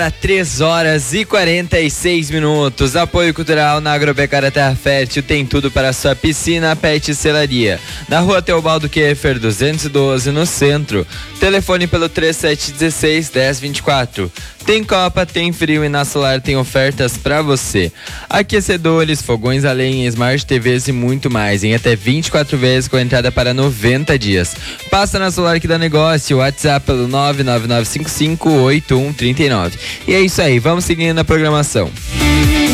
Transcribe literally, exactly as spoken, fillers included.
três horas e quarenta e seis minutos. Apoio cultural na Agropecuária Terra Fértil tem tudo para a sua piscina, pet e selaria. Na rua Teobaldo Keffer, duzentos e doze, no centro. Telefone pelo três sete um seis, um zero dois quatro. Tem Copa, tem frio e na Solar tem ofertas para você. Aquecedores, fogões a lenha, Smart T Vs e muito mais, em até vinte e quatro vezes com entrada para noventa dias. Passa na Solar que dá negócio. WhatsApp pelo nove nove nove cinco cinco oito um três nove. E é isso aí, vamos seguindo na programação.